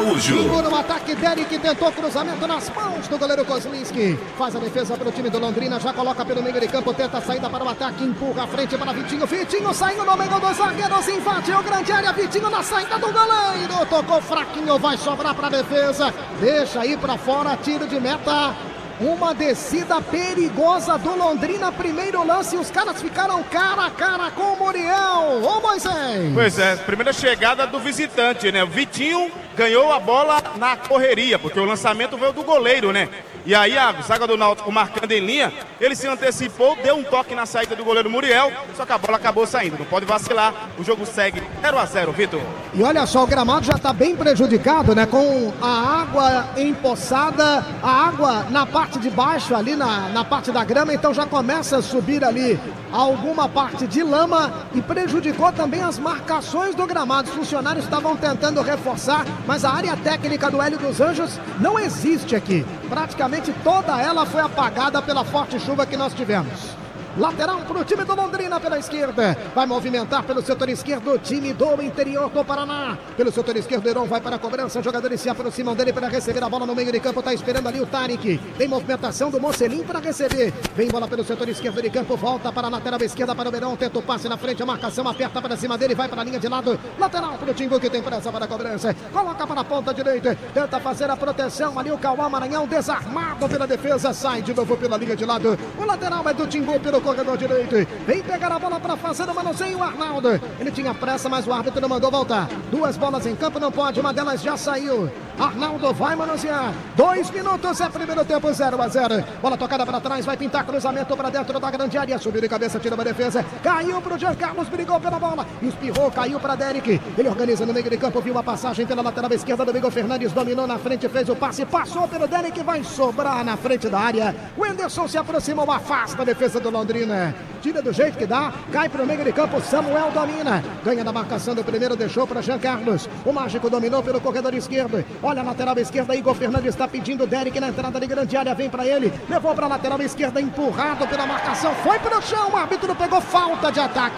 Araújo. Segura o ataque, Derek tentou cruzamento nas mãos do goleiro Kozlinski. Faz a defesa para o time do Londrina, já coloca pelo meio de campo, tenta a saída para o ataque, empurra a frente para Vitinho. Vitinho saindo no meio dos zagueiros, invadiu grande área, Vitinho na saída do goleiro. Tocou fraquinho, vai sobrar para a defesa. Deixa aí para fora, tiro de meta. Uma descida perigosa do Londrina, primeiro lance, os caras ficaram cara a cara com o Muriel. Ô Moisés! Pois é, primeira chegada do visitante, né? O Vitinho ganhou a bola na correria, porque o lançamento veio do goleiro, né? E aí a zaga do Náutico marcando em linha, ele se antecipou, deu um toque na saída do goleiro Muriel, só que a bola acabou saindo. Não pode vacilar, o jogo segue 0-0, Vitor. E olha só, o gramado já está bem prejudicado, né? Com a água empoçada, a água na parte de baixo, ali na parte da grama, então já começa a subir ali alguma parte de lama e prejudicou também as marcações do gramado. Os funcionários estavam tentando reforçar, mas a área técnica do Hélio dos Anjos não existe aqui. Praticamente toda ela foi apagada pela forte chuva que nós tivemos. Lateral para o time do Londrina pela esquerda. Vai movimentar pelo setor esquerdo o time do interior do Paraná. Pelo setor esquerdo, Heron vai para a cobrança. Jogadores se aproximam dele para receber a bola no meio de campo. Está esperando ali o Tarek. Tem movimentação do Mocelin para receber. Vem bola pelo setor esquerdo de campo. Volta para a lateral esquerda para o Heron. Tenta o passe na frente. A marcação aperta para cima dele. Vai para a linha de lado. Lateral para o Timbu que tem pressa para a cobrança. Coloca para a ponta direita. Tenta fazer a proteção. Ali o Cauã Maranhão desarmado pela defesa. Sai de novo pela linha de lado. O lateral é do Timbu pelo corredor direito, vem pegar a bola para fazer o manuseio, o Arnaldo, ele tinha pressa, mas o árbitro não mandou voltar, duas bolas em campo, não pode, uma delas já saiu, Arnaldo vai manusear, 2 minutos, é primeiro tempo, 0-0, bola tocada para trás, vai pintar cruzamento para dentro da grande área, subiu de cabeça, tira uma defesa, caiu pro Jean Carlos, brigou pela bola, espirrou, caiu para Derek, ele organiza no meio de campo, viu a passagem pela lateral esquerda do Miguel Fernandes, dominou na frente, fez o passe, passou pelo Derek, vai sobrar na frente da área, o Anderson se aproximou, afasta a defesa do Londrina, tira do jeito que dá, cai pro meio de campo, Samuel domina, ganha da marcação do primeiro, deixou para Jean Carlos, o Mágico dominou pelo corredor esquerdo, olha a lateral esquerda, Igor Fernandes está pedindo Derek na entrada de grande área, vem para ele, levou para a lateral esquerda, empurrado pela marcação, foi pro chão, o árbitro pegou falta de ataque,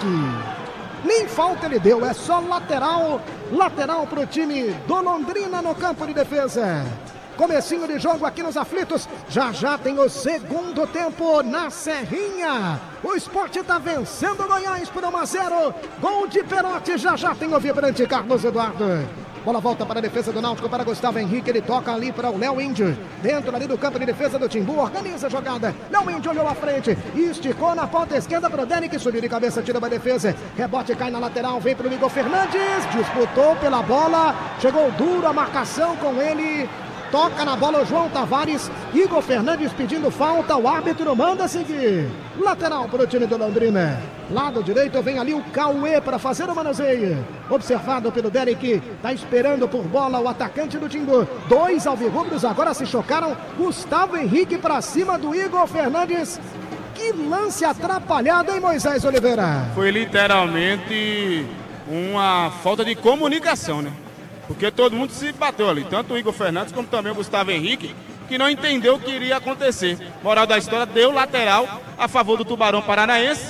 nem falta ele deu, é só lateral pro time do Londrina no campo de defesa. Comecinho de jogo aqui nos aflitos, já tem o segundo tempo na Serrinha, o Sport está vencendo o Goiás por 1-0, gol de Perotti, já tem o vibrante Carlos Eduardo. Bola volta para a defesa do Náutico, para Gustavo Henrique, ele toca ali para o Léo Índio, dentro ali do campo de defesa do Timbu, organiza a jogada, Léo Índio olhou à frente, esticou na ponta esquerda para o Derek, subiu de cabeça, tira uma defesa, rebote cai na lateral, vem para o Igor Fernandes, disputou pela bola, chegou duro a marcação com ele, toca na bola o João Tavares, Igor Fernandes pedindo falta, o árbitro manda seguir. Lateral para o time do Londrina. Lado direito vem ali o Cauê para fazer o manuseio. Observado pelo Derek, está esperando por bola o atacante do Timbu. 2 alvirrubros agora se chocaram. Gustavo Henrique para cima do Igor Fernandes. Que lance atrapalhado, hein, Moisés Oliveira? Foi literalmente uma falta de comunicação, né? Porque todo mundo se bateu ali, tanto o Igor Fernandes como também o Gustavo Henrique, que não entendeu o que iria acontecer. Moral da história, deu lateral a favor do Tubarão Paranaense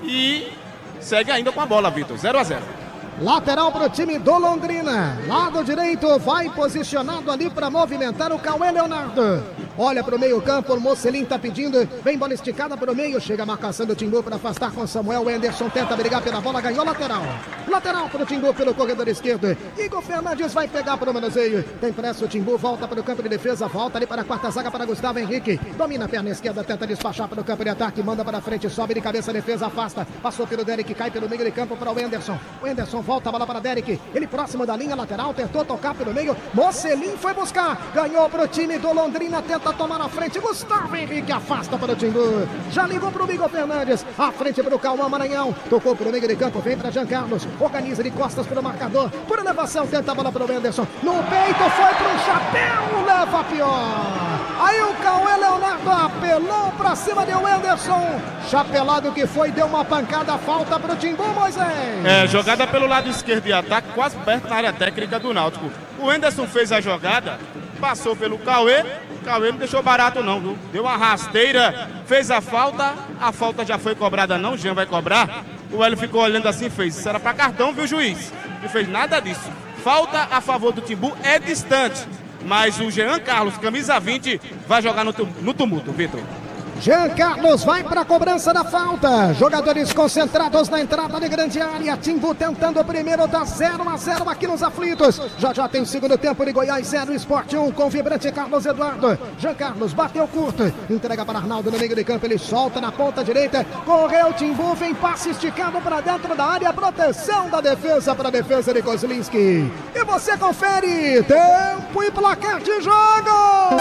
e segue ainda com a bola, Vitor, 0-0. Lateral para o time do Londrina. Lado direito vai posicionado ali para movimentar o Cauê Leonardo. Olha para o meio campo, o Mocelin está pedindo. Vem bola esticada para o meio. Chega a marcação do Timbu para afastar com Samuel. O Anderson tenta brigar pela bola, ganhou lateral. Lateral para o Timbu pelo corredor esquerdo. Igor Fernandes vai pegar para o manuseio. Tem pressa o Timbu, volta para o campo de defesa. Volta ali para a quarta zaga para Gustavo Henrique. Domina a perna esquerda, tenta despachar para o campo de ataque. Manda para frente, sobe de cabeça a defesa, afasta. Passou pelo Derek, cai pelo meio de campo para o Anderson. O Anderson volta a bola para Derek. Ele próximo da linha lateral, tentou tocar pelo meio. Mocelin foi buscar. Ganhou para o time do Londrina, tenta tomar na frente, Gustavo Henrique afasta para o Timbu, já ligou para o Miguel Fernandes, à frente para o Cauã Maranhão, tocou para o meio de campo, vem para Jean Carlos, organiza de costas para o marcador, por elevação, tenta a bola para o Anderson, no peito, foi para o chapéu, leva pior, aí o Cauê Leonardo apelou para cima de Anderson, chapelado que foi, deu uma pancada, falta para o Timbu, Moisés. Jogada pelo lado esquerdo de ataque, quase perto na área técnica do Náutico, o Anderson fez a jogada, passou pelo Cauê, o Cauê não deixou barato não, viu? Deu uma rasteira, fez a falta já foi cobrada não, o Jean vai cobrar. O Hélio ficou olhando assim, fez, isso era pra cartão, viu, juiz? Não fez nada disso. falta a favor do Timbu é distante. Mas o Jean Carlos, camisa 20, vai jogar no tumulto, Vitor. Jean Carlos vai para a cobrança da falta. Jogadores concentrados na entrada de grande área. Timbu tentando o primeiro, dá 0-0 aqui nos aflitos. Já tem o segundo tempo de Goiás 0, Sport 1 com o vibrante Carlos Eduardo. Jean Carlos bateu curto, entrega para Arnaldo no meio de campo, ele solta na ponta direita. Correu Timbu, vem passe esticado para dentro da área. Proteção da defesa para a defesa de Kozlinski. E você confere tempo e placar de jogo.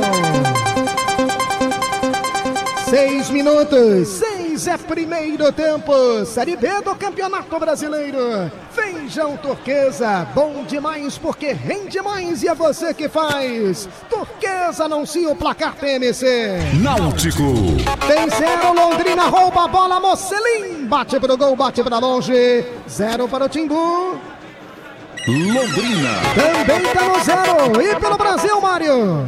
6 minutos, 6 é primeiro tempo, Série B do Campeonato Brasileiro. Feijão Turquesa, bom demais porque rende mais e é você que faz. Turquesa anuncia o placar TMC. Náutico. Tem 0, Londrina rouba a bola, Mocelin bate pro gol, bate pra longe. 0 para o Timbu. Londrina. Também tá no 0 e pelo Brasil, Mário.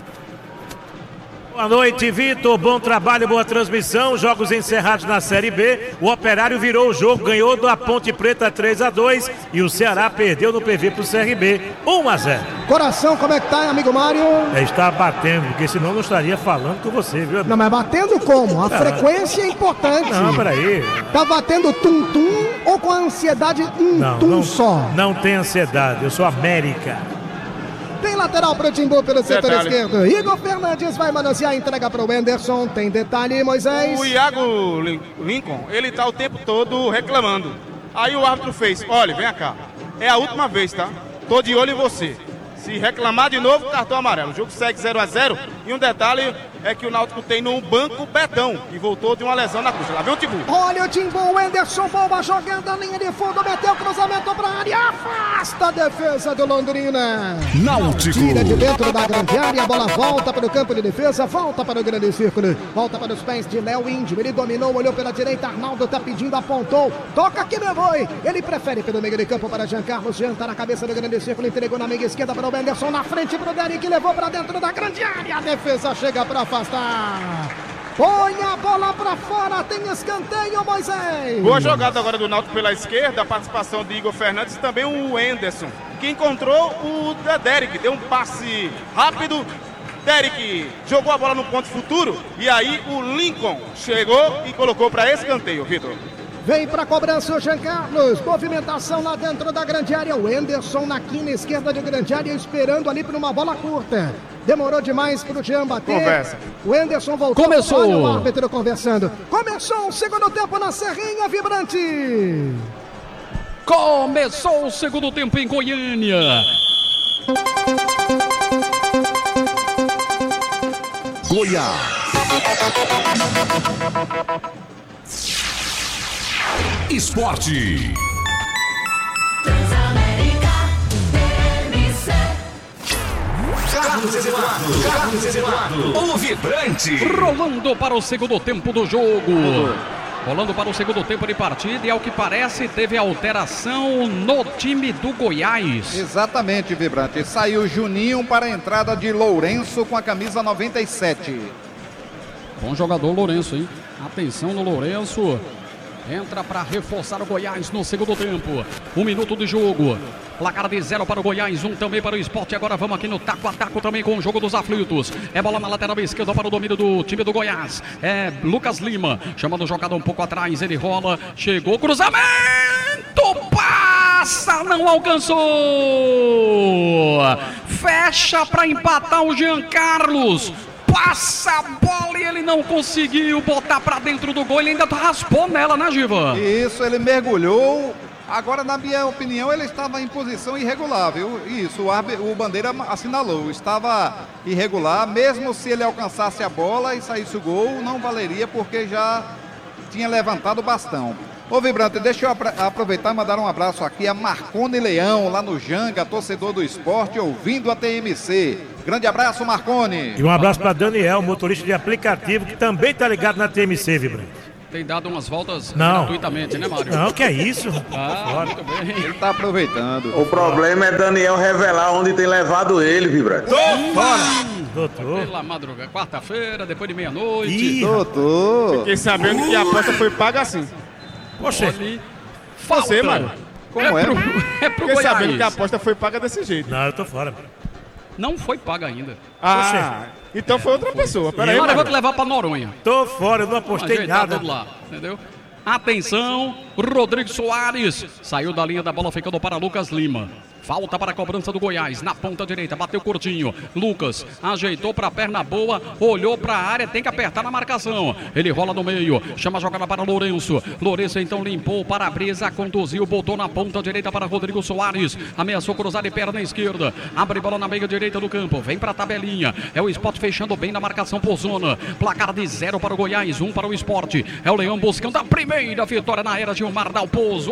Boa noite, Vitor. Bom trabalho, boa transmissão. Jogos encerrados na Série B. O Operário virou o jogo, ganhou da Ponte Preta 3-2 e o Ceará perdeu no PV pro CRB 1-0. Coração, como é que tá, amigo Mário? Está batendo, porque senão não estaria falando com você, viu? Não, mas batendo como? A frequência é importante. Não, peraí. Tá batendo tum-tum ou com a ansiedade tum só? Não tem ansiedade, eu sou América. Tem lateral pro Timbu pelo setor esquerdo. Igor Fernandes vai manusear, entrega pro Anderson. Tem detalhe, Moisés. O Iago Lincoln, ele tá o tempo todo reclamando. Aí o árbitro fez, olha, vem cá. É a última vez, tá? Tô de olho em você. Se reclamar de novo, cartão amarelo. O jogo segue 0-0. E um detalhe é que o Náutico tem no banco Betão, que voltou de uma lesão na coxa. Lá vem o Timbu. Olha o Timbu, o Anderson, boa jogando a linha de fundo, meteu o cruzamento pra área, afasta a defesa do Londrina. Náutico. Tira de dentro da grande área, a bola volta para o campo de defesa, volta para o grande círculo, volta para os pés de Léo Índio. Ele dominou, olhou pela direita, Arnaldo tá pedindo, apontou, toca que me foi. Ele prefere pelo meio de campo para Jean Carlos. Jean tá na cabeça do grande círculo, entregou na meia esquerda para o Anderson, na frente para o Derek, levou para dentro da grande área. A defesa chega para afastar. Põe a bola pra fora, tem escanteio, Moisés. Boa jogada agora do Náutico pela esquerda, a participação de Igor Fernandes e também o Anderson, que encontrou o Derek, deu um passe rápido. Derek jogou a bola no ponto futuro e aí o Lincoln chegou e colocou para escanteio, Vitor. Vem para a cobrança o Jean Carlos, movimentação lá dentro da grande área, o Anderson na quina esquerda de grande área, esperando ali para uma bola curta. Demorou demais para o Jean bater. Conversa. O Anderson voltou. Começou. Olha o árbitro conversando. Começou o segundo tempo na Serrinha Vibrante. Começou o segundo tempo em Goiânia. Goiás. Esporte. Carlos Eduardo, o vibrante. Rolando para o segundo tempo do jogo. Rolando para o segundo tempo de partida e ao que parece teve alteração no time do Goiás. Exatamente, vibrante. Saiu Juninho para a entrada de Lourenço com a camisa 97. Bom jogador Lourenço, hein? Atenção no Lourenço. Entra para reforçar o Goiás no segundo tempo. 1 minuto de jogo. Placar de 0 para o Goiás, 1 também para o Sport. Agora vamos aqui no taco a taco também com o jogo dos aflitos. É bola na lateral esquerda para o domínio do time do Goiás. É Lucas Lima, chamando o jogador um pouco atrás. Ele rola, chegou, cruzamento! Passa, não alcançou! Fecha para empatar o Jean Carlos. Passa a bola e ele não conseguiu botar pra dentro do gol. Ele ainda raspou nela, né, Giva? Isso, ele mergulhou. Agora, na minha opinião, ele estava em posição irregular, viu? Isso, o Bandeira assinalou. Estava irregular, mesmo se ele alcançasse a bola e saísse o gol, não valeria porque já tinha levantado o bastão. Ô, Vibrante, deixa eu aproveitar e mandar um abraço aqui a Marcone Leão, lá no Janga, torcedor do esporte, ouvindo a TMC. Grande abraço, Marcone. E um abraço para Daniel, motorista de aplicativo, que também está ligado na TMC, Vibrante. Tem dado umas voltas gratuitamente, né, Mário? Não, que é isso? Muito bem. Ele tá aproveitando. O problema é Daniel revelar onde tem levado ele, Vibrante. Doutor. Pela madrugada, quarta-feira, depois de meia-noite. Doutor. Fiquei sabendo que a aposta foi paga assim. Poxa, Falta. Você, Mário. Como é? Pro Fiquei sabendo Goiás. que a aposta foi paga desse jeito. Não, eu tô fora. Não foi paga ainda. Então foi outra pessoa. Peraí, Agora eu vou te Mário. levar pra Noronha. Tô fora, eu não apostei Ajeitar nada. tudo lá, entendeu? Atenção, Rodrigo Soares saiu da linha da bola, ficando para Lucas Lima. Falta para a cobrança do Goiás, na ponta direita, bateu curtinho. Lucas ajeitou para a perna boa, olhou para a área, tem que apertar na marcação. Ele rola no meio, chama a jogada para Lourenço. Lourenço então limpou o para-brisa, conduziu, botou na ponta direita para Rodrigo Soares. Ameaçou cruzar de perna esquerda, abre bola na meia direita do campo, vem para a tabelinha. É o Sport fechando bem na marcação por zona. Placar de 0 para o Goiás, 1 para o Sport. É o Leão buscando a primeira vitória na era Gilmar Dalpozo.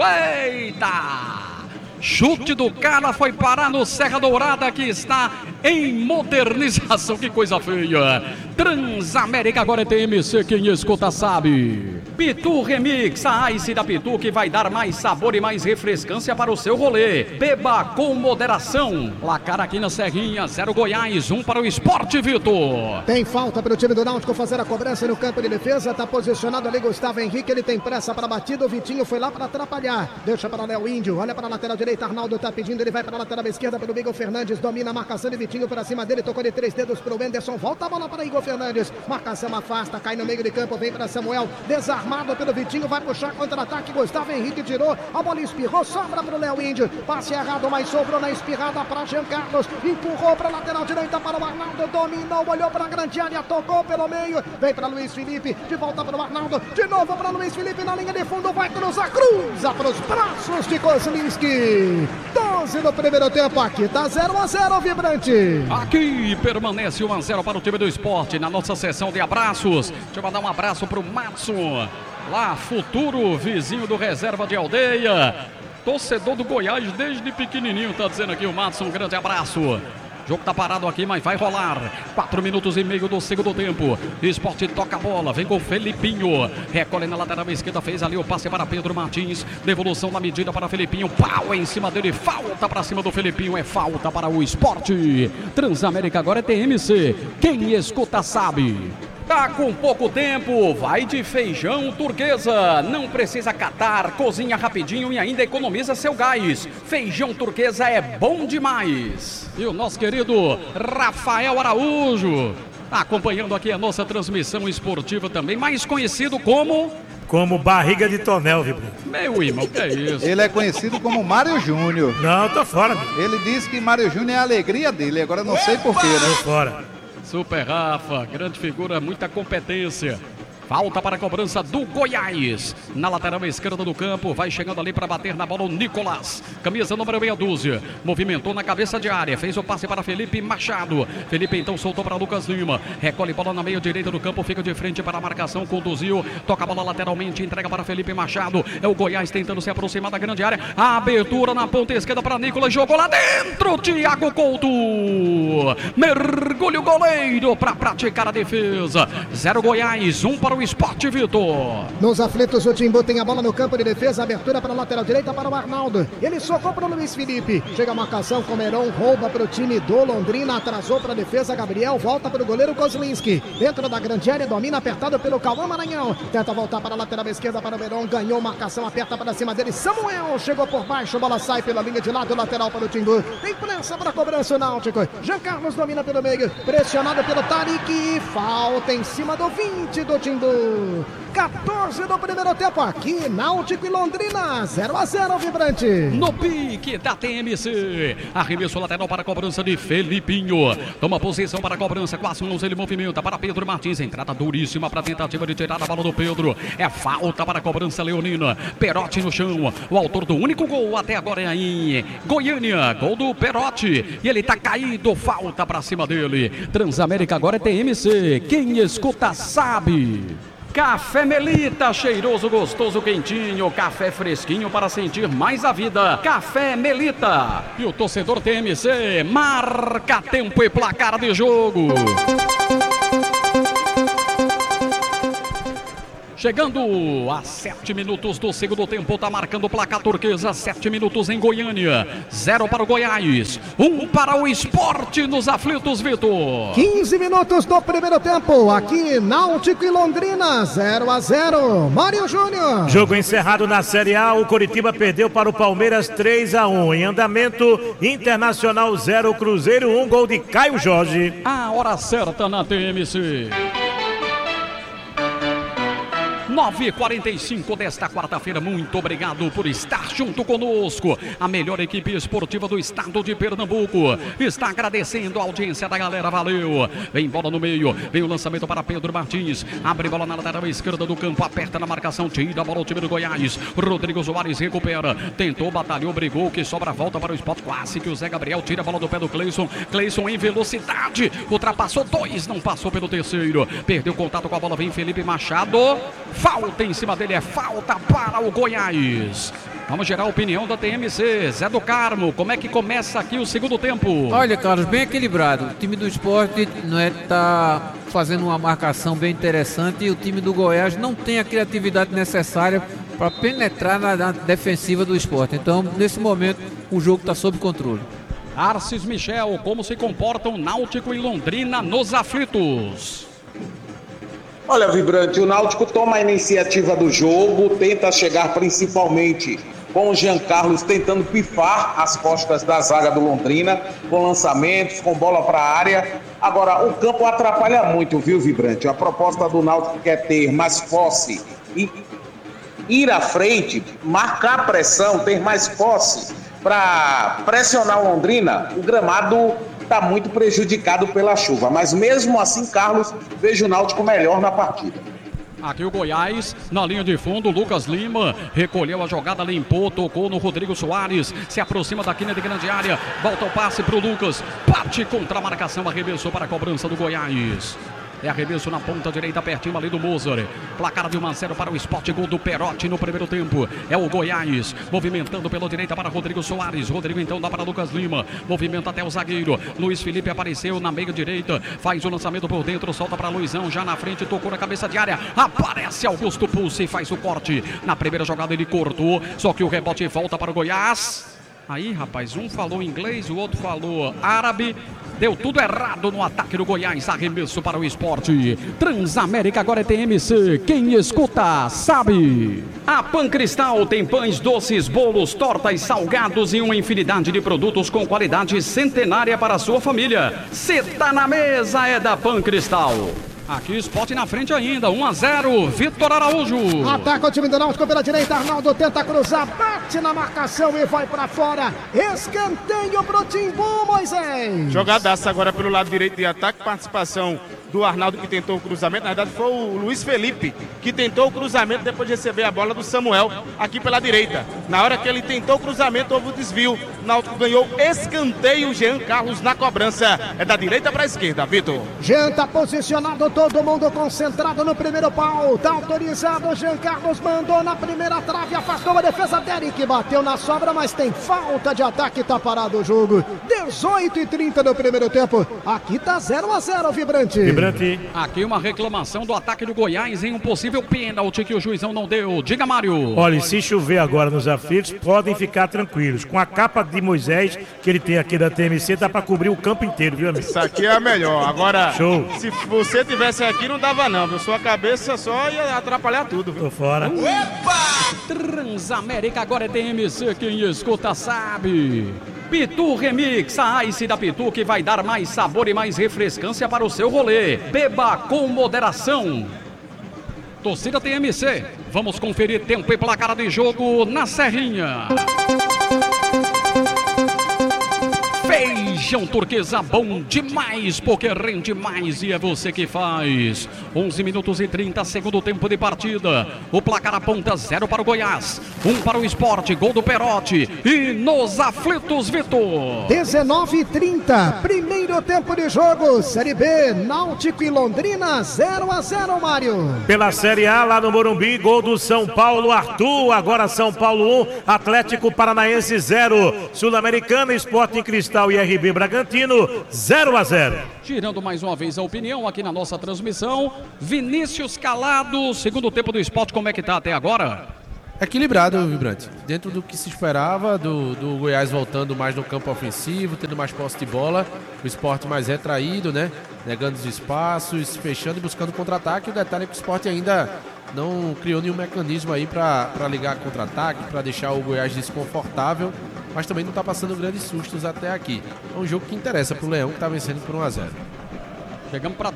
Eita! Chute do cara foi parar no Serra Dourada, que está em modernização. Que coisa feia. Transamérica agora é TMC, quem escuta sabe. Pitu Remix, a Ice da Pitu, que vai dar mais sabor e mais refrescância para o seu rolê. Beba com moderação. Placar aqui na Serrinha, 0 Goiás, 1 para o Sport, Vitor. Tem falta para o time do Náutico fazer a cobrança no campo de defesa. Está posicionado ali Gustavo Henrique. Ele tem pressa para a batida. O Vitinho foi lá para atrapalhar. Deixa para Léo Índio. Olha para a lateral direita. Arnaldo está pedindo. Ele vai para a lateral esquerda pelo Igor Fernandes. Domina a marcação de Vitinho para cima dele. Tocou de 3 dedos para o Wenderson. Volta a bola para Igor Fernandes. Marcação afasta. Cai no meio de campo. Vem para Samuel. Desarmado pelo Vitinho. Vai puxar contra-ataque. Gustavo Henrique tirou. A bola espirrou. Sobra para o Léo Índio. Passe errado, mas sobrou na espirrada para Jean Carlos. Empurrou para a lateral direita para o Arnaldo. Dominou. Olhou para a grande área. Tocou pelo meio. Vem para Luiz Felipe. De volta para o Arnaldo. De novo para Luiz Felipe na linha de fundo. Vai cruzar. Cruza para os braços de Kozlinski. 12 no primeiro tempo. Aqui tá 0-0, Vibrante. Aqui permanece 1-0 para o time do Sport. Na nossa sessão de abraços, deixa eu mandar um abraço para o Matson, lá futuro vizinho do Reserva de Aldeia, torcedor do Goiás desde pequenininho, tá dizendo aqui o Matson. Um grande abraço. O jogo tá parado aqui, mas vai rolar. 4 minutos e meio do segundo tempo. Sport toca a bola, vem com o Felipinho. Recolhe na lateral esquerda, fez ali o passe para Pedro Martins. Devolução na medida para Felipinho. Pau em cima dele, falta para cima do Felipinho. É falta para o Sport. Transamérica agora é TMC. Quem escuta sabe. Tá com pouco tempo, vai de feijão turquesa. Não precisa catar, cozinha rapidinho e ainda economiza seu gás. Feijão turquesa é bom demais. E o nosso querido Rafael Araújo, acompanhando aqui a nossa transmissão esportiva também, mais conhecido como barriga de tonel, Vibrante. Meu irmão, que é isso? Ele é conhecido como Mário Júnior. Não, tô fora. Ele disse que Mário Júnior é a alegria dele. Agora não sei porquê, Tô né? fora. Super Rafa, grande figura, muita competência. Falta para a cobrança do Goiás. Na lateral esquerda do campo, vai chegando ali para bater na bola o Nicolas. Camisa número meia dúzia. Movimentou na cabeça de área, fez o passe para Felipe Machado. Felipe então soltou para Lucas Lima. Recolhe bola na meia direita do campo, fica de frente para a marcação, conduziu. Toca a bola lateralmente, entrega para Felipe Machado. É o Goiás tentando se aproximar da grande área. A abertura na ponta esquerda para Nicolas, jogou lá dentro. Thiago Couto. Mergulho goleiro para praticar a defesa. 0 Goiás, 1 para o Sport, Vitor. Nos aflitos, o Timbu tem a bola no campo de defesa. Abertura para a lateral direita para o Arnaldo. Ele socou para o Luiz Felipe. Chega a marcação com o Meron. Rouba para o time do Londrina. Atrasou para a defesa. Gabriel volta para o goleiro Kozlinski. Dentro da grande área, domina apertado pelo Cauã Maranhão. Tenta voltar para a lateral esquerda para o Meron. Ganhou marcação, aperta para cima dele. Samuel chegou por baixo. Bola sai pela linha de lado. Lateral para o Timbu. Tem pressa para a cobrança o Náutico. Jean Carlos domina pelo meio. Pressionado pelo Tarik. Falta em cima do 20 do Timbu. 14 do primeiro tempo aqui, Náutico e Londrina, 0-0, Vibrante. No pique da TMC, arremesso lateral para a cobrança de Felipinho. Toma posição para a cobrança, com as mãos ele movimenta para Pedro Martins. Entrada duríssima para a tentativa de tirar a bola do Pedro. É falta para a cobrança leonina. Perotti no chão, o autor do único gol até agora é aí Goiânia, gol do Perotti. E ele tá caído, falta para cima dele. Transamérica agora é TMC, quem escuta sabe. Café Melita, cheiroso, gostoso, quentinho, café fresquinho para sentir mais a vida. Café Melita. E o torcedor TMC marca tempo e placar de jogo. Chegando a 7 minutos do segundo tempo, tá marcando o placar turquesa, 7 minutos em Goiânia, 0 para o Goiás, 1 para o Sport nos aflitos, Vitor. 15 minutos do primeiro tempo, aqui Náutico e Londrina, 0-0, Mário Júnior. Jogo encerrado na Série A, o Coritiba perdeu para o Palmeiras 3-1. Em andamento, Internacional 0, Cruzeiro 1, gol de Caio Jorge. A hora certa na TMC. 9h45 desta quarta-feira, muito obrigado por estar junto conosco. A melhor equipe esportiva do estado de Pernambuco está agradecendo a audiência da galera, valeu. Vem bola no meio, vem o lançamento para Pedro Martins, abre bola na lateral esquerda do campo, aperta na marcação, tira a bola o time do Goiás. Rodrigo Soares recupera, tentou, batalhou, brigou, que sobra, volta para o Sport, quase que o Zé Gabriel tira a bola do pé do Cleison. Cleison em velocidade, ultrapassou 2, não passou pelo terceiro, perdeu contato com a bola, vem Felipe Machado. Falta em cima dele, é falta para o Goiás. Vamos gerar a opinião da TMC. Zé do Carmo, como é que começa aqui o segundo tempo? Olha, Carlos, bem equilibrado. O time do Sport tá fazendo uma marcação bem interessante e o time do Goiás não tem a criatividade necessária para penetrar na defensiva do Sport. Então, nesse momento, o jogo está sob controle. Arcis Michel, como se comportam Náutico e Londrina nos aflitos? Olha, Vibrante, o Náutico toma a iniciativa do jogo, tenta chegar principalmente com o Jean Carlos tentando pifar as costas da zaga do Londrina, com lançamentos, com bola para a área. Agora, o campo atrapalha muito, viu, Vibrante? A proposta do Náutico quer ter mais posse e ir à frente, marcar pressão, ter mais posse para pressionar o Londrina. O gramado está muito prejudicado pela chuva, mas mesmo assim, Carlos, vejo o Náutico melhor na partida. Aqui o Goiás, na linha de fundo, Lucas Lima recolheu a jogada, limpou, tocou no Rodrigo Soares, se aproxima da quina de grande área, volta o passe para o Lucas, bate contra a marcação, arremessou para a cobrança do Goiás. É arremesso na ponta direita, pertinho ali do Mozart. Placar de 1-0 para o Sport, gol do Perotti no primeiro tempo. É o Goiás, movimentando pela direita para Rodrigo Soares. Rodrigo então dá para Lucas Lima, movimenta até o zagueiro. Luiz Felipe apareceu na meia direita, faz o lançamento por dentro, solta para Luizão, já na frente, tocou na cabeça de área. Aparece Augusto Pulse e faz o corte. Na primeira jogada ele cortou, só que o rebote volta para o Goiás. Aí, rapaz, um falou inglês, o outro falou árabe. Deu tudo errado no ataque do Goiás. Arremesso para o Sport. Transamérica agora é TMC. Quem escuta, sabe. A Pancristal tem pães, doces, bolos, tortas, salgados e uma infinidade de produtos com qualidade centenária para a sua família. Cê tá na mesa, é da Pancristal. Aqui Sport na frente ainda, 1-0, Vitor Araújo. Ataca o time do Náutico pela direita, Arnaldo tenta cruzar, bate na marcação e vai pra fora. Escanteio pro Timbu, Moisés. Jogadaça agora pelo lado direito de ataque, participação do Arnaldo que tentou o cruzamento. Na verdade foi o Luiz Felipe que tentou o cruzamento depois de receber a bola do Samuel aqui pela direita. Na hora que ele tentou o cruzamento, houve o desvio. O Náutico ganhou escanteio, Jean Carlos na cobrança. É da direita para a esquerda, Vitor. Jean tá posicionado, todo mundo concentrado no primeiro pau. Tá autorizado, Jean Carlos mandou na primeira trave, afastou a defesa dele que bateu na sobra, mas tem falta de ataque, tá parado o jogo. 18h30 do primeiro tempo. Aqui tá 0-0, Vibrante. Aqui uma reclamação do ataque do Goiás em um possível pênalti que o juizão não deu. Diga, Mário. Olha, se chover agora nos aflitos, podem ficar tranquilos. Com a capa de Moisés que ele tem aqui da TMC, dá pra cobrir o campo inteiro, viu, amigo? Isso aqui é a melhor. Agora, show. Se você tivesse aqui, não dava não, viu? Sua cabeça só ia atrapalhar tudo, viu? Tô fora. Opa! Transamérica agora é TMC, quem escuta sabe. Pitu Remix, a Ice da Pitu que vai dar mais sabor e mais refrescância para o seu rolê. Beba com moderação. Torcida TMC, vamos conferir tempo e placar de jogo na Serrinha. Feijão turquesa bom demais, porque rende mais e é você que faz. 11 minutos e 30, segundo tempo de partida. O placar aponta 0 para o Goiás, 1 para o Sport, gol do Perotti. E nos aflitos, Vitor. 19h30, primeiro Primeiro tempo de jogo, Série B, Náutico e Londrina, 0-0, Mário. Pela Série A, lá no Morumbi, gol do São Paulo, Arthur, agora São Paulo 1, Atlético Paranaense 0, Sul-Americana, Sporting Cristal e RB Bragantino, 0-0. Girando mais uma vez a opinião aqui na nossa transmissão, Vinícius Calado, segundo tempo do Sport, como é que tá até agora? Equilibrado, Vibrante. Dentro do que se esperava, do Goiás voltando mais no campo ofensivo, tendo mais posse de bola, o Sport mais retraído, né? Negando os espaços, fechando e buscando contra-ataque. O detalhe é que o Sport ainda não criou nenhum mecanismo aí para ligar contra-ataque, para deixar o Goiás desconfortável, mas também não está passando grandes sustos até aqui. É um jogo que interessa para o Leão, que está vencendo por 1-0. Chegamos para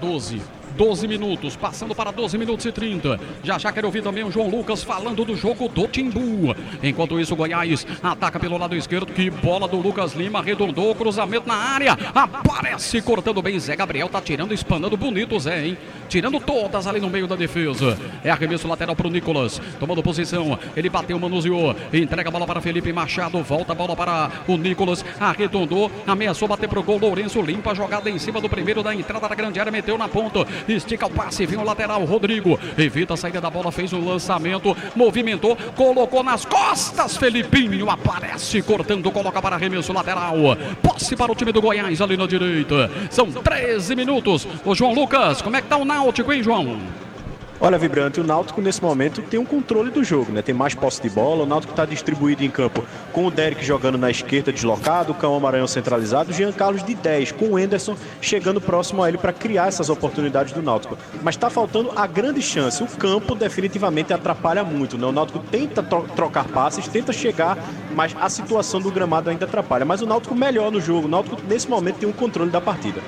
12 minutos, passando para 12 minutos e 30. Já quero ouvir também o João Lucas falando do jogo do Timbu. Enquanto isso, o Goiás ataca pelo lado esquerdo. Que bola do Lucas Lima, arredondou, cruzamento na área. Aparece cortando bem. Zé Gabriel tá tirando, espanando bonito, Zé, hein? Tirando todas ali no meio da defesa. É arremesso lateral pro Nicolas. Tomando posição, ele bateu, manuseou. Entrega a bola para Felipe Machado. Volta a bola para o Nicolas. Arredondou, ameaçou bater pro gol. Lourenço limpa a jogada em cima do primeiro da entrada da grande área. Meteu na ponta. Estica o passe, vem o lateral, Rodrigo, evita a saída da bola, fez o lançamento, movimentou, colocou nas costas, Felipinho aparece, cortando, coloca para arremesso lateral, posse para o time do Goiás ali na direita, são 13 minutos, o João Lucas, como é que tá o Náutico, hein, João? Olha, Vibrante, o Náutico nesse momento tem um controle do jogo, né? Tem mais posse de bola, o Náutico está distribuído em campo com o Derek jogando na esquerda deslocado, o Cão Maranhão centralizado, o Jean Carlos de 10, com o Enderson chegando próximo a ele para criar essas oportunidades do Náutico. Mas está faltando a grande chance, o campo definitivamente atrapalha muito, né? O Náutico tenta trocar passes, tenta chegar, mas a situação do gramado ainda atrapalha. Mas o Náutico melhor no jogo, o Náutico nesse momento tem um controle da partida.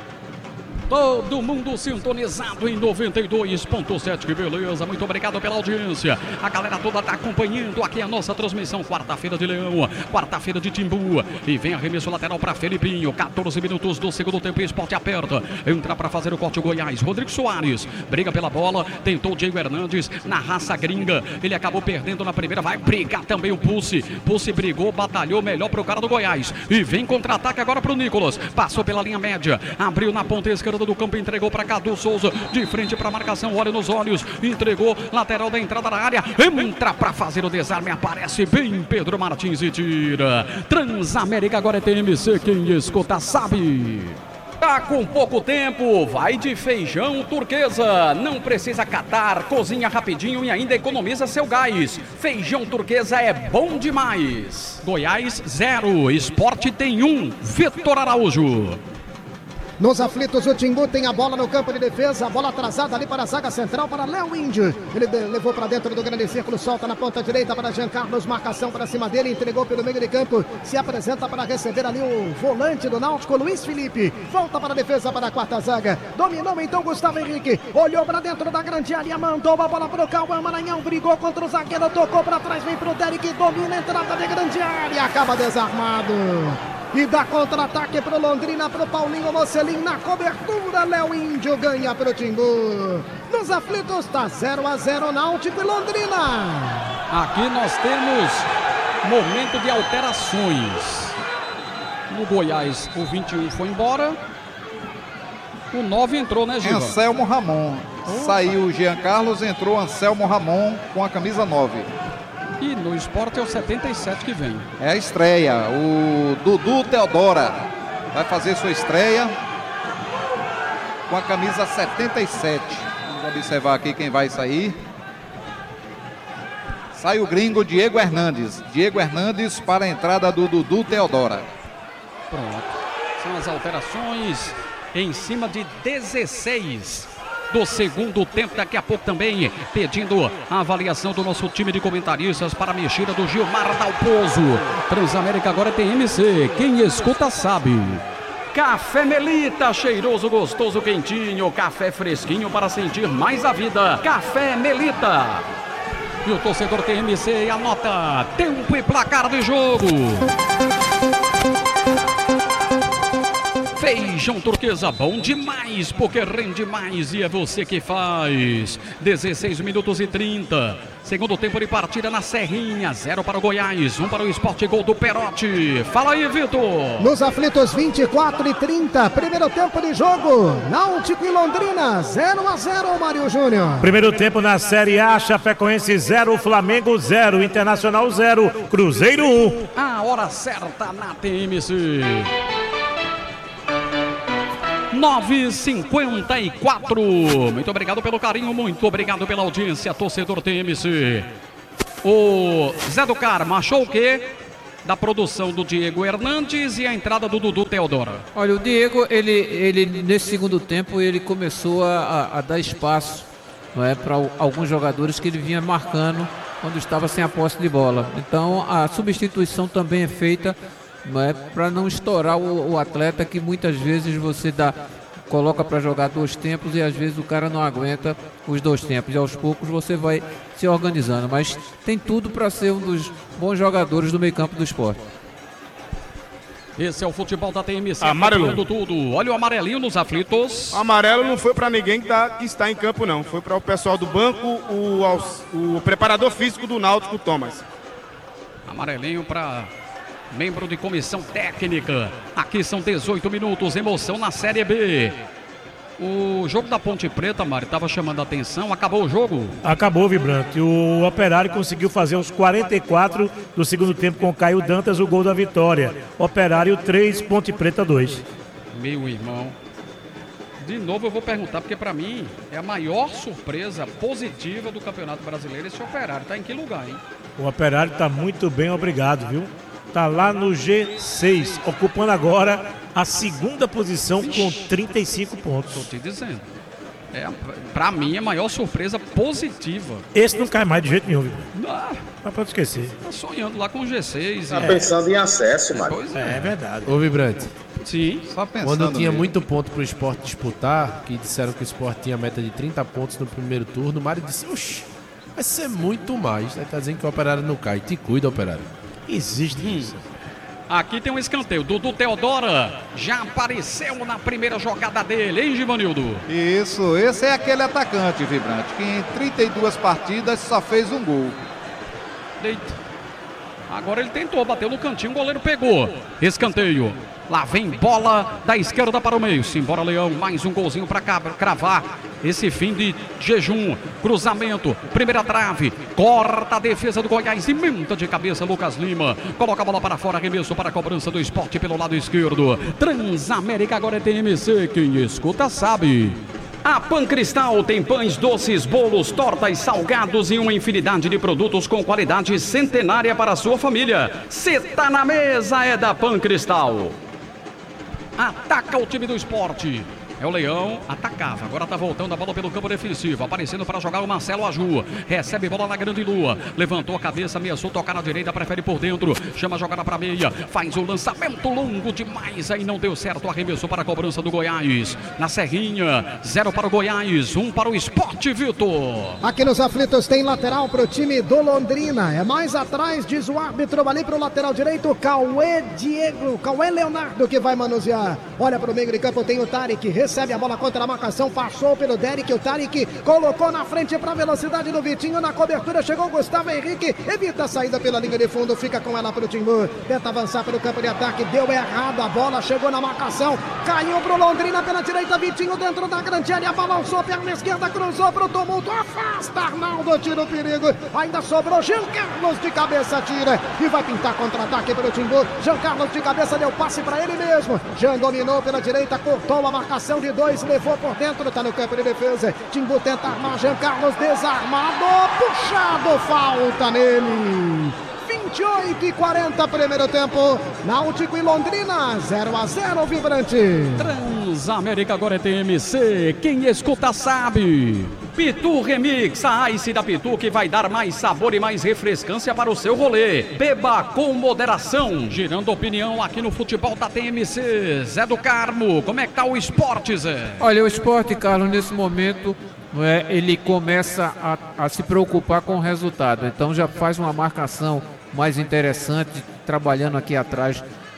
Todo mundo sintonizado em 92.7, que beleza, muito obrigado pela audiência. A galera toda tá acompanhando aqui a nossa transmissão, quarta-feira de Leão, quarta-feira de Timbu. E vem arremesso lateral para Felipinho, 14 minutos do segundo tempo, Sport aperta. Entra para fazer o corte o Goiás, Rodrigo Soares, briga pela bola, tentou o Diego Hernandes na raça gringa. Ele acabou perdendo na primeira, vai brigar também o Pulse. Pulse brigou, batalhou melhor pro cara do Goiás. E vem contra-ataque agora pro Nicolas, passou pela linha média, abriu na ponta esquerda do campo, entregou para Cadu Souza, de frente para a marcação, olha nos olhos, entregou, lateral da entrada da área, entra para fazer o desarme, aparece bem Pedro Martins e tira. Transamérica agora é TMC, quem escuta sabe. Tá com pouco tempo, vai de feijão turquesa. Não precisa catar, cozinha rapidinho e ainda economiza seu gás. Feijão turquesa é bom demais. Goiás 0, Sport tem 1, Vitor Araújo. Nos aflitos, o Timbu tem a bola no campo de defesa, a bola atrasada ali para a zaga central, para Léo Índio. Ele levou para dentro do grande círculo, solta na ponta direita para Jean Carlos, marcação para cima dele, entregou pelo meio de campo, se apresenta para receber ali o volante do Náutico, Luiz Felipe. Volta para a defesa, para a quarta zaga. Dominou então Gustavo Henrique, olhou para dentro da grande área, mandou a bola para o Cauã Maranhão, brigou contra o zagueiro, tocou para trás, vem para o Derek, domina a entrada de grande área, acaba desarmado. E dá contra-ataque pro Londrina, pro Paulinho Mocelin na cobertura. Léo Índio ganha pro Timbu. Nos aflitos tá 0-0 Náutico e Londrina. Aqui nós temos momento de alterações. No Goiás o 21 foi embora. O 9 entrou, né, Gil? Anselmo Ramon. Saiu o Jean Carlos, entrou Anselmo Ramon com a camisa 9. E no Sport é o 77 que vem. É a estreia, o Dudu Teodora vai fazer sua estreia com a camisa 77. Vamos observar aqui quem vai sair. Sai o gringo Diego Hernandes. Diego Hernandes para a entrada do Dudu Teodora. Pronto. São as alterações em cima de 16 do segundo tempo. Daqui a pouco também pedindo a avaliação do nosso time de comentaristas para a mexida do Gilmar Dalpozo. Transamérica agora tem MC, quem escuta sabe. Café Melita, cheiroso, gostoso, quentinho, café fresquinho para sentir mais a vida. Café Melita. E o torcedor tem MC, anota tempo e placar de jogo. Feijão Turquesa, bom demais, porque rende mais e é você que faz. 16 minutos e 30. Segundo tempo de partida na Serrinha. 0 para o Goiás, 1 para o Sport, gol do Perotti. Fala aí, Vitor. Nos aflitos, 24 e 30. Primeiro tempo de jogo. Náutico e Londrina, 0-0, Mário Júnior. Primeiro tempo na Série A, Chapecoense 0, Flamengo 0, Internacional 0, Cruzeiro 1. A hora certa na TMC. 9h54. Muito obrigado pelo carinho, muito obrigado pela audiência, torcedor TMC. O Zé do Carmo achou o quê? Da produção do Diego Hernandes e a entrada do Dudu Teodoro. Olha, o Diego, ele nesse segundo tempo, ele começou a dar espaço, não é, para alguns jogadores que ele vinha marcando quando estava sem a posse de bola. Então, a substituição também é feita, não é, para não estourar o atleta, que muitas vezes você coloca para jogar 2 tempos e às vezes o cara não aguenta os 2 tempos. E aos poucos você vai se organizando. Mas tem tudo para ser um dos bons jogadores do meio campo do Sport. Esse é o futebol da TMC. Amarelo. Tudo. Olha o amarelinho nos aflitos. O amarelo não foi para ninguém que está em campo, não. Foi para o pessoal do banco, o preparador físico do Náutico, Thomas. Amarelinho para membro de comissão técnica. Aqui são 18 minutos, emoção na Série B. O jogo da Ponte Preta, Mário, estava chamando a atenção. Acabou o jogo? Acabou, Vibrante. O Operário conseguiu fazer os 44 do segundo tempo com Caio Dantas, o gol da vitória. Operário 3, Ponte Preta 2. Meu irmão, de novo eu vou perguntar, porque para mim é a maior surpresa positiva do Campeonato Brasileiro esse Operário. Tá em que lugar, hein? O Operário tá muito bem, obrigado, viu? Tá lá no G6, ocupando agora a 2ª posição com 35 pontos. Tô te dizendo. Pra mim, a maior surpresa positiva. Esse não cai mais de jeito nenhum, viu? Ah, Mas pode esquecer. tá sonhando lá com o G6. Tá pensando em acesso, Mário. Pois É verdade. Ô, Vibrante, Sim. só pensando Quando tinha mesmo. muito ponto pro Sport disputar, que disseram que o Sport tinha meta de 30 pontos no primeiro turno, o Mário disse, oxi, vai ser muito mais. Aí tá dizendo que o Operário não cai. Te cuida, Operário. Existe isso. Aqui tem um escanteio. Dudu Teodora já apareceu na primeira jogada dele, hein, Givanildo? Isso, esse é aquele atacante, Vibrante, que em 32 partidas só fez um gol. Deita. Agora ele tentou, bateu no cantinho, o goleiro pegou. Escanteio. Lá vem bola da esquerda para o meio. Simbora, Leão. Mais um golzinho para cravar esse fim de jejum. Cruzamento. Primeira trave. Corta a defesa do Goiás. Emenda de cabeça Lucas Lima. Coloca a bola para fora. Arremesso para a cobrança do Sport pelo lado esquerdo. Transamérica agora é TMC. Quem escuta sabe. A Pancristal tem pães, doces, bolos, tortas, salgados e uma infinidade de produtos com qualidade centenária para a sua família. Cê tá na mesa, é da Pancristal. Ataca o time do esporte. É o Leão, atacava, agora tá voltando a bola pelo campo defensivo, aparecendo para jogar o Marcelo Aju, recebe bola na grande lua, levantou a cabeça, ameaçou tocar na direita, prefere por dentro, chama a jogada para meia, faz o lançamento longo demais, aí não deu certo, arremessou para a cobrança do Goiás, na Serrinha, 0 para o Goiás, 1 para o Sport, Vitor. Aqui nos aflitos tem lateral pro time do Londrina, é mais atrás, diz o árbitro, ali pro lateral direito, Cauê Leonardo que vai manusear, olha pro meio de campo, tem o Tarek, recebe a bola contra a marcação, passou pelo Derek, o Tarek colocou na frente para a velocidade do Vitinho, na cobertura chegou o Gustavo Henrique, evita a saída pela linha de fundo, fica com ela para o Timbu, tenta avançar pelo campo de ataque, deu errado, a bola chegou na marcação, caiu pro Londrina pela direita, Vitinho dentro da grande área, balançou perna esquerda, cruzou pro tumulto, afasta, Arnaldo tira o perigo, ainda sobrou Jean Carlos de cabeça, tira e vai pintar contra-ataque pelo Timbu, Jean Carlos de cabeça deu passe para ele mesmo, Jean dominou pela direita, cortou a marcação de 2, levou por dentro, tá no campo de defesa, Timbu tenta armar, Jean Carlos desarmado, puxado, falta nele. 28:40 primeiro tempo, Náutico e Londrina, 0-0, Vibrante. Transamérica agora é TMC, quem escuta sabe. Pitu Remix, a Ice da Pitu que vai dar mais sabor e mais refrescância para o seu rolê. Beba com moderação. Girando opinião aqui no futebol da TMC. Zé do Carmo, como é que tá o esporte, Zé? Olha, o esporte, Carlos, nesse momento, ele começa a se preocupar com o resultado. Então já faz uma marcação mais interessante, trabalhando aqui atrás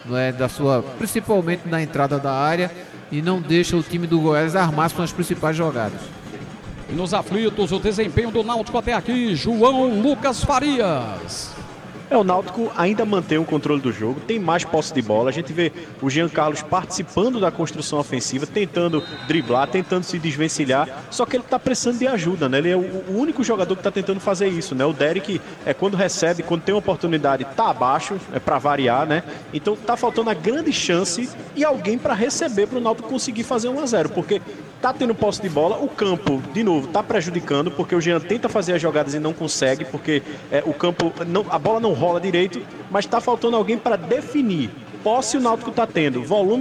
não é, principalmente na entrada da área, e não deixa o time do Goiás armar suas principais jogadas. Nos aflitos, o desempenho do Náutico até aqui, João Lucas Farias. O Náutico ainda mantém o controle do jogo, tem mais posse de bola. A gente vê o Jean Carlos participando da construção ofensiva, tentando driblar, tentando se desvencilhar, só que ele está precisando de ajuda, né? Ele é o único jogador que está tentando fazer isso, né? O Derek, quando recebe, quando tem uma oportunidade, tá abaixo, para variar, né? Então tá faltando a grande chance e alguém para receber para o Náutico conseguir fazer 1-0, porque tá tendo posse de bola, o campo, de novo, tá prejudicando, porque o Jean tenta fazer as jogadas e não consegue, porque o campo, a bola não rola direito, mas tá faltando alguém para definir. Posse o Náutico tá tendo, volume